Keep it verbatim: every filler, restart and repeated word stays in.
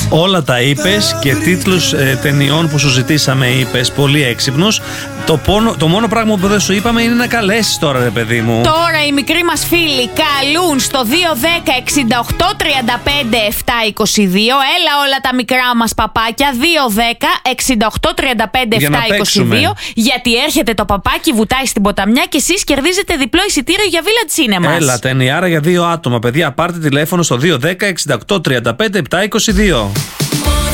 Όλα τα είπες και τίτλους ε, ταινιών που σου ζητήσαμε είπες. Πολύ έξυπνος. Το, πόνο, το μόνο πράγμα που δεν σου είπαμε είναι να καλέσεις τώρα, ρε παιδί μου. Τώρα οι μικροί μας φίλοι καλούν στο δύο δέκα εξήντα οκτώ τριάντα πέντε επτά είκοσι δύο. Έλα όλα τα μικρά μας παπάκια. δύο δέκα εξήντα οκτώ τριάντα πέντε επτά είκοσι δύο. Γιατί έρχεται το παπάκι, βουτάει στην ποταμιά και εσείς κερδίζετε διπλό εισιτήριο για Village Cinemas. Έλα, ταινιάρα για δύο άτομα. Παιδιά, πάρτε τηλέφωνο στο δύο δέκα εξήντα οκτώ τριάντα πέντε επτά είκοσι δύο.